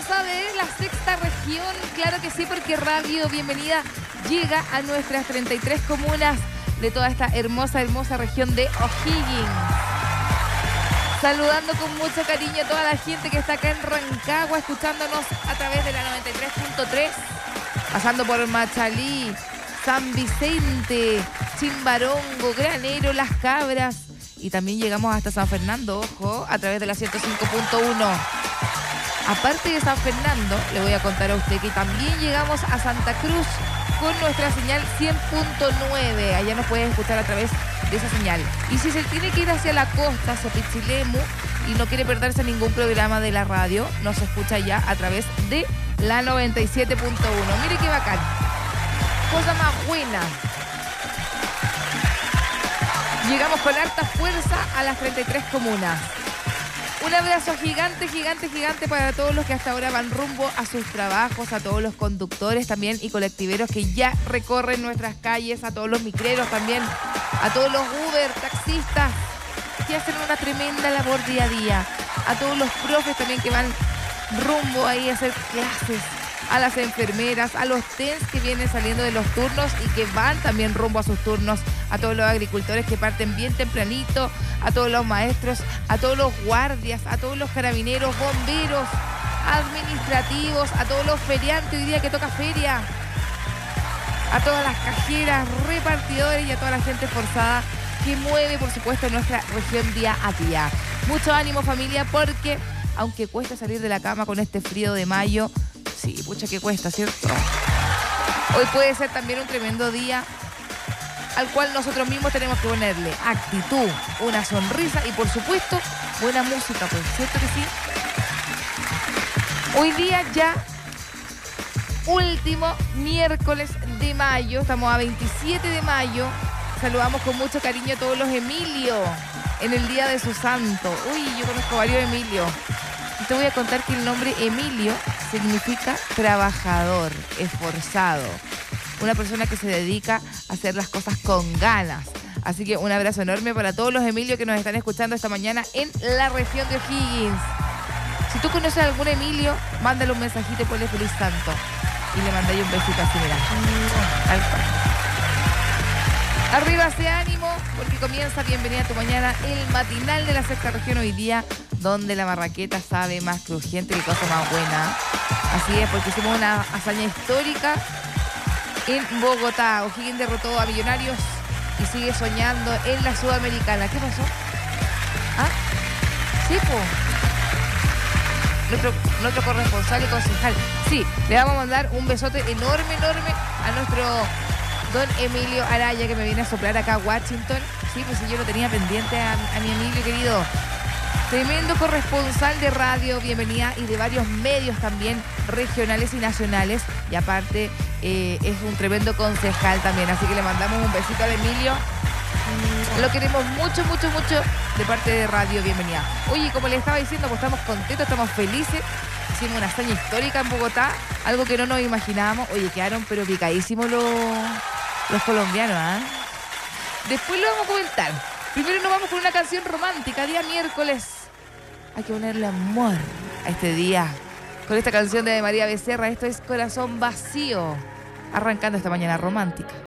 hermosa de la sexta región. Claro que sí, porque Radio Bienvenida llega a nuestras 33 comunas de toda esta hermosa región de O'Higgins. Saludando con mucho cariño a toda la gente que está acá en Rancagua, escuchándonos a través de la 93.3, pasando por Machalí, San Vicente, Chimbarongo, Granero, Las Cabras, y también llegamos hasta San Fernando, ojo, a través de la 105.1. Aparte de San Fernando, le voy a contar a usted que también llegamos a Santa Cruz con nuestra señal 100.9. Allá nos puede escuchar a través de esa señal. Y si se tiene que ir hacia la costa, hacia Pichilemu, y no quiere perderse ningún programa de la radio, nos escucha ya a través de la 97.1. Mire qué bacán. Cosa más buena. Llegamos con harta fuerza a las 33 comunas. Un abrazo gigante para todos los que hasta ahora van rumbo a sus trabajos, a todos los conductores también y colectiveros que ya recorren nuestras calles, a todos los micreros también, a todos los Uber, taxistas, que hacen una tremenda labor día a día, a todos los profes también que van rumbo ahí a hacer clases, a las enfermeras, a los TENS que vienen saliendo de los turnos y que van también rumbo a sus turnos, a todos los agricultores que parten bien tempranito, a todos los maestros, a todos los guardias, a todos los carabineros, bomberos, administrativos, a todos los feriantes hoy día que toca feria, a todas las cajeras, repartidores y a toda la gente esforzada que mueve, por supuesto, nuestra región día a día. Mucho ánimo, familia, porque aunque cuesta salir de la cama con este frío de mayo, sí, pucha que cuesta, ¿cierto? Hoy puede ser también un tremendo día al cual nosotros mismos tenemos que ponerle actitud, una sonrisa y, por supuesto, buena música, pues, ¿cierto que sí? Hoy día ya, último miércoles de mayo, estamos a 27 de mayo, saludamos con mucho cariño a todos los Emilio en el día de su santo. Uy, yo conozco varios Emilio. Te voy a contar que el nombre Emilio significa trabajador, esforzado. Una persona que se dedica a hacer las cosas con ganas. Así que un abrazo enorme para todos los Emilio que nos están escuchando esta mañana en la región de O'Higgins. Si tú conoces a algún Emilio, mándale un mensajito y ponle feliz santo. Y le mandáis un besito así, mira. Arriba ese ánimo, porque comienza Bienvenida a tu mañana, el matinal de la sexta región hoy día, donde la marraqueta sabe más crujiente y cosa más buena. Así es, porque hicimos una hazaña histórica en Bogotá. O'Higgins derrotó a Millonarios y sigue soñando en la Sudamericana. ¿Qué pasó? ¿Ah? Sí, nuestro corresponsal y concejal. Sí, le vamos a mandar un besote enorme a nuestro don Emilio Araya, que me viene a soplar acá a Washington. Sí, pues si yo lo tenía pendiente a mi Emilio querido. Tremendo corresponsal de Radio Bienvenida y de varios medios también regionales y nacionales. Y aparte es un tremendo concejal también. Así que le mandamos un besito a Emilio. Lo queremos mucho de parte de Radio Bienvenida. Oye, como les estaba diciendo, pues estamos contentos, estamos felices. Hicimos una hazaña histórica en Bogotá, algo que no nos imaginábamos. Oye, quedaron pero picadísimos los colombianos, ¿ah? Después lo vamos a comentar. Primero nos vamos con una canción romántica, día miércoles. Hay que ponerle amor a este día. Con esta canción de María Becerra, esto es Corazón Vacío. Arrancando esta mañana romántica.